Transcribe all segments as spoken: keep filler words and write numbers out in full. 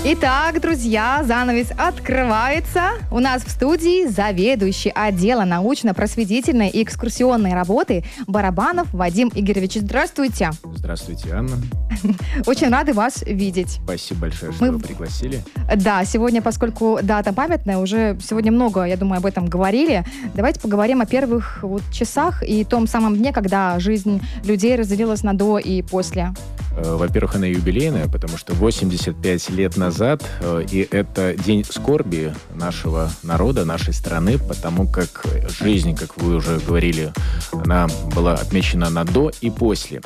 Итак, друзья, занавес открывается. У нас в студии заведующий отдела научно-просветительной и экскурсионной работы Барабанов Вадим Игоревич. Здравствуйте. Здравствуйте, Анна. Очень рады вас видеть. Спасибо большое, что Мы... вы пригласили. Да, сегодня, поскольку дата памятная, уже сегодня много, я думаю, об этом говорили. Давайте поговорим о первых вот часах и том самом дне, когда жизнь людей разделилась на до и после. Во-первых, она юбилейная, потому что восемьдесят пять лет назад, и это день скорби нашего народа, нашей страны, потому как жизнь, как вы уже говорили, она была отмечена на до и после.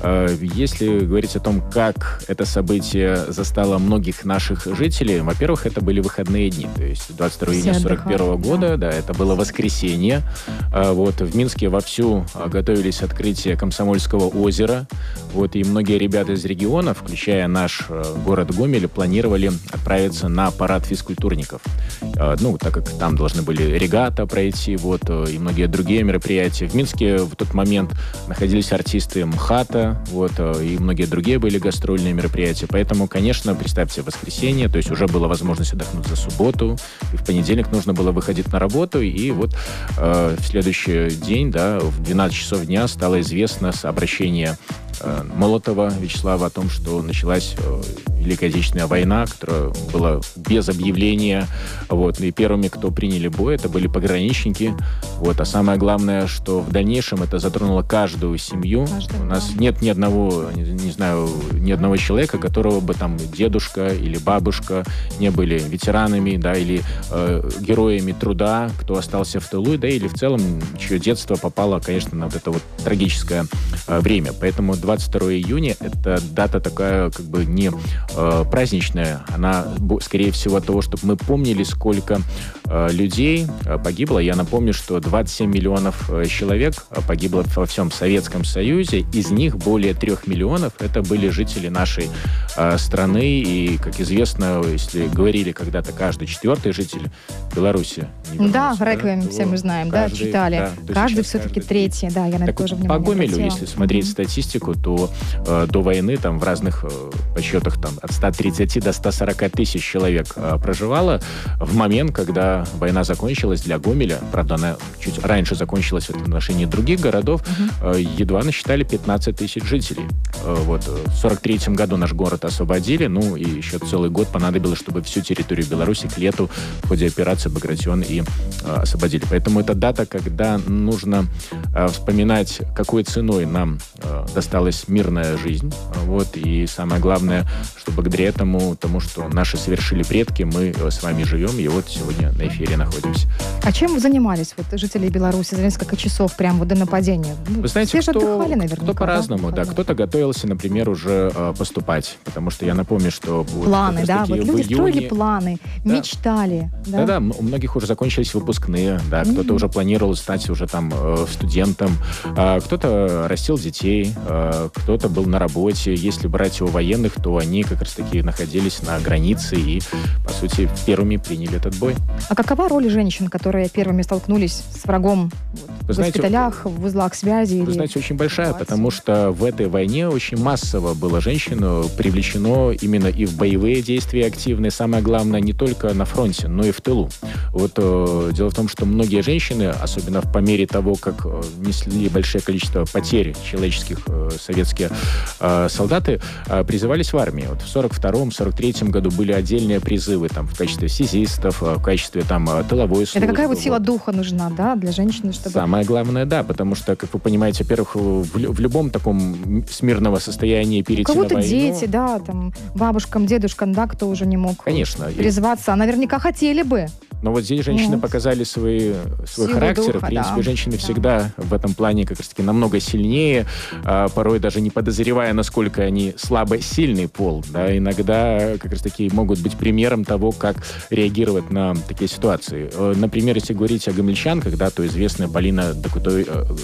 Если говорить о том, как это событие застало многих наших жителей, во-первых, это были выходные дни, то есть двадцать второго июня сорок первого года, да, это было воскресенье. Вот, в Минске вовсю готовились открытие Комсомольского озера, вот, и многие ребята из региона, включая наш город Гомель, планировали отправиться на парад физкультурников. Ну, так как там должны были регата пройти, вот, и многие другие мероприятия. В Минске в тот момент находились артисты МХАТа, вот, и многие другие были гастрольные мероприятия. Поэтому, конечно, представьте, воскресенье, то есть уже была возможность отдохнуть за субботу, и в понедельник нужно было выходить на работу, и вот э, в следующий день, да, в двенадцать часов дня стало известно обращение Молотова Вячеслава о том, что началась Великая Отечественная война, которая была без объявления. Вот, и первыми, кто приняли бой, это были пограничники. Вот, а самое главное, что в дальнейшем это затронуло каждую семью. Каждый, У нас да. нет ни одного, не, не знаю, ни одного человека, которого бы там дедушка или бабушка не были ветеранами, да, или э, героями труда, кто остался в тылу, да, или в целом, чье детство попало, конечно, на вот это вот трагическое э, время. Поэтому двадцать второго июня это дата такая, как бы не э, праздничная, она, скорее всего, от того, чтобы мы помнили, сколько э, людей э, погибло. Я напомню, что двадцать семь миллионов э, человек погибло во всем Советском Союзе, из них более трех миллионов это были жители нашей э, страны, и, как известно, если говорили когда-то каждый четвертый житель Беларуси. Да, в Реквиеме все мы знаем, каждый, да, читали. Да, каждый все-таки каждый... третий, да, я на это тоже внимание по Гомелю, обратила. если смотреть mm-hmm. статистику, то э, до войны там в разных э, подсчетах там, от ста тридцати до ста сорока тысяч человек э, проживало. В момент, когда война закончилась для Гомеля, правда, она чуть раньше закончилась в отношении других городов, mm-hmm. э, едва насчитали пятнадцать тысяч жителей. Э, вот, в сорок третьем году наш город освободили, ну и еще целый год понадобилось, чтобы всю территорию Беларуси к лету в ходе операции «Багратион» и э, освободили. Поэтому это дата, когда нужно э, вспоминать, какой ценой нам э, досталась мирная жизнь. Вот, и самое главное, что благодаря этому, тому, что наши совершили предки, мы с вами живем, и вот сегодня на эфире находимся. А чем вы занимались, вот, жители Беларуси, за несколько часов прямо вот до нападения? Вы знаете, все же кто, отдыхали, наверняка. Кто по-разному, да. да. Кто-то готовился, например, уже э, поступать, потому что я напомню, что... Планы, да, вот люди июне... строили планы, да. мечтали. Да-да, у многих уже закончились выпускные, да, mm-hmm. кто-то уже планировал стать уже там э, студентом, э, кто-то растил детей, э, кто-то был на работе. Если брать у военных, то они как раз-таки находились на границе и, по сути, первыми приняли этот бой. А какова роль женщин, которые первыми столкнулись с врагом вот, в знаете, госпиталях, в узлах связи? Вы или знаете, очень большая, потому что в этой войне очень массово было женщин привлечено именно и в боевые действия активные. Самое главное, не только на фронте, но и в тылу. Вот э, дело в том, что многие женщины, особенно по мере того, как э, несли большое количество потерь человеческих э, советские э, солдаты, э, призывались в армии. Вот в сорок втором — сорок третьем году были отдельные призывы там, в качестве связистов, в качестве там, тыловой службы. Это какая вот сила вот. духа нужна, да, для женщины, чтобы... Самое главное, да, потому что, как вы понимаете, во-первых, в, в любом таком смирного состоянии перейти на войну... У кого-то дети, да, там, бабушкам, дедушкам, да, кто уже не мог Конечно. призваться, а наверняка хотели бы. Но вот здесь женщины вот. показали свои, свой Силу характер. духа, в принципе, да. женщины да. всегда в этом плане как раз-таки намного сильнее, а, порой даже не подозревая, насколько они слабосильный пол. Да, иногда как раз-таки могут быть примером того, как реагировать на такие ситуации. Например, если говорить о гомельчанках, да, то известная Полина Докутович,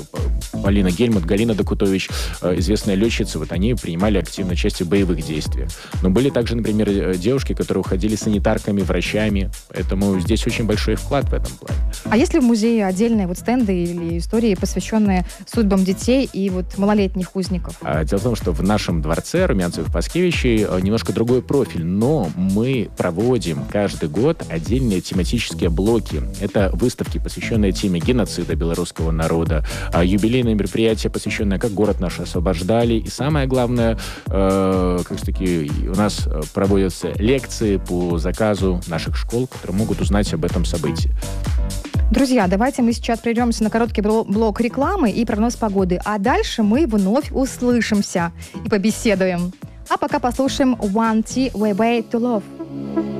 Полина Гельмут, Галина Докутович, известная летчица, вот они принимали активное участие в боевых действиях. Но были также, например, девушки, которые уходили санитарками, врачами. Поэтому здесь есть очень большой вклад в этом плане. А есть ли в музее отдельные вот стенды или истории, посвященные судьбам детей и вот малолетних узников? Дело в том, что в нашем дворце Румянцева-Паскевичей немножко другой профиль, но мы проводим каждый год отдельные тематические блоки. Это выставки, посвященные теме геноцида белорусского народа, юбилейные мероприятия, посвященные, как город наш освобождали, и самое главное, э, как таки, у нас проводятся лекции по заказу наших школ, которые могут узнать об этом событии. Друзья, давайте мы сейчас прервемся на короткий блок рекламы и прогноз погоды, а дальше мы вновь услышимся и побеседуем. А пока послушаем One T Way Way to Love.